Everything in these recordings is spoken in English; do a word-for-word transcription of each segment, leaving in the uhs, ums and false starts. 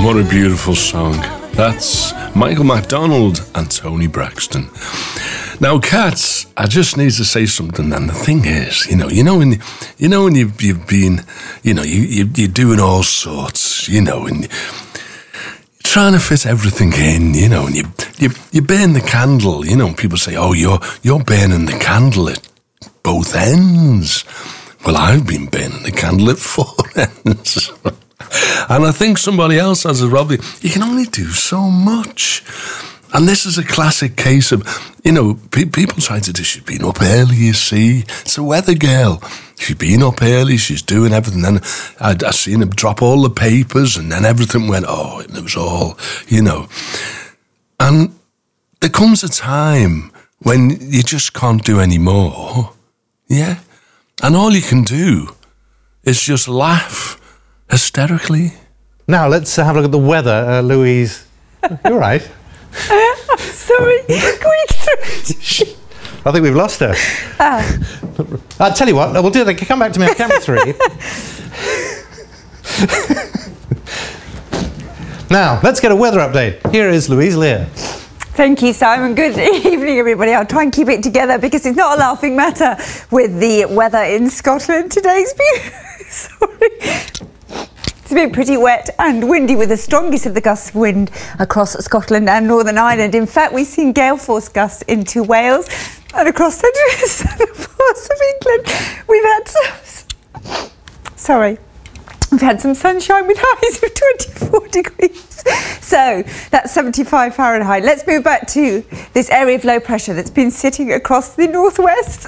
What a beautiful song. That's Michael McDonald and Tony Braxton. Now, Cats, I just need to say something. And the thing is, you know, you know when you know when you've, you've been, you know, you, you you're doing all sorts, you know, and you're trying to fit everything in, you know, and you you you burn the candle, you know. And people say, "Oh, you're you're burning the candle at both ends." Well, I've been burning the candle at four ends. And I think somebody else has as well. You can only do so much. And this is a classic case of, you know, pe- people try to do, she's been up early, you see. It's a weather girl. She's been up early, she's doing everything. Then I, I seen her drop all the papers and then everything went, oh, it was all, you know. And there comes a time when you just can't do any more. Yeah? And all you can do is just laugh hysterically. Now, let's uh, have a look at the weather, uh, Louise. You're right. Sorry, going through. I think we've lost her. Ah. I'll tell you what, we'll do that. Come back to me on camera three. Now, let's get a weather update. Here is Louise Lear. Thank you, Simon. Good evening, everybody. I'll try and keep it together because it's not a laughing matter with the weather in Scotland today. It's been, sorry. It's been pretty wet and windy with the strongest of the gusts of wind across Scotland and Northern Ireland. In fact, we've seen gale force gusts into Wales and across the southern parts of England. We've had some, sorry. We've had some sunshine with highs of twenty-four degrees. So that's seventy-five Fahrenheit. Let's move back to this area of low pressure that's been sitting across the northwest.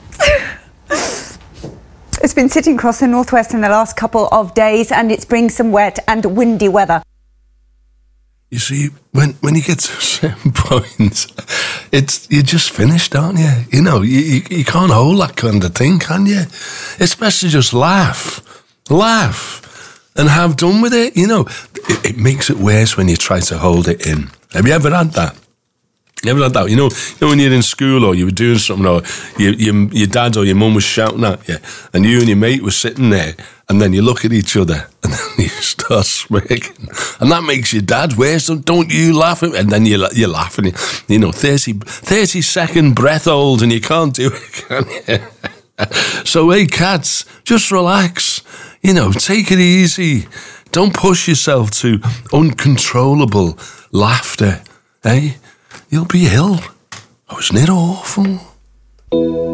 It's been sitting across the northwest in the last couple of days, and it's bringing some wet and windy weather. You see, when when you get to a certain point, it's you're just finished, aren't you? You know, you, you you can't hold that kind of thing, can you? Especially just laugh. Laugh and have done with it. You know, it, it makes it worse when you try to hold it in. Have you ever had that? You ever had that? You know, you know when you're in school or you were doing something or you, you, your dad or your mum was shouting at you and you and your mate were sitting there and then you look at each other and then you start smirking and that makes your dad worse. So don't you laugh at me? And then you, you're laughing, you know, thirty, thirty second breath hold and you can't do it, can you? So, hey, Cats, just relax. You know, take it easy. Don't push yourself to uncontrollable laughter, eh? You'll be ill. Oh, isn't it awful?